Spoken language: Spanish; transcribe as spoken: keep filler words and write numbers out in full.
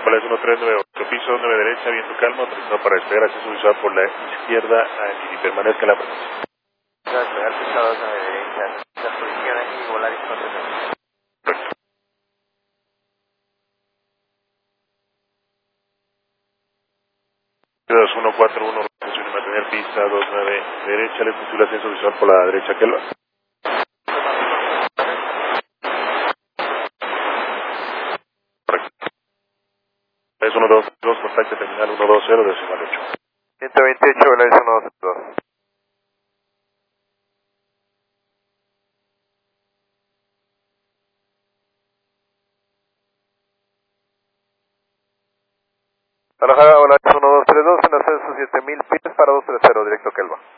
Hola, es uno tres nueve ocho, piso nueve derecha, viento calmo, autorizado para despegar, acceso visual por la izquierda y permanezca en la frecuencia. Despegar pista dos nueve derecha, las posiciones y volar y control. Correcto. dos uno cuatro uno, funciona mantener pista dos nueve derecha, le funciona ascenso visual por la derecha, Kelva. Correcto. Es uno dos dos, contacto terminal uno dos cero, decimal ocho. ciento veintiocho, volar es uno dos dos. Alojada, volar es uno dos tres dos, en ascenso siete mil pies para dos tres cero, directo Kelva.